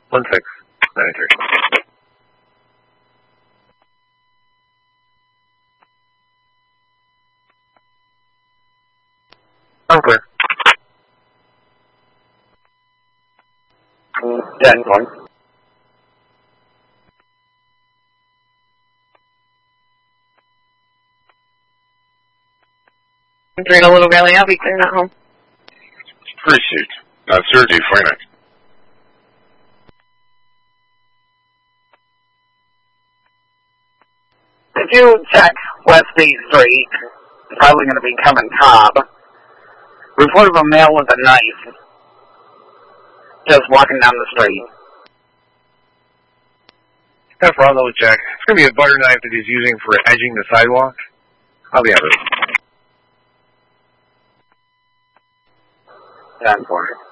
1693. I'm clear. 10-1. Reno Little Valley, I'll be clearing at home. Appreciate. Sergey, Phoenix. If you check West B Street, it's probably going to be coming Cobb. Report of a male with a knife just walking down the street. That's Ronald check. It's going to be a butter knife that he's using for edging the sidewalk. I'll be out of it. 10-4.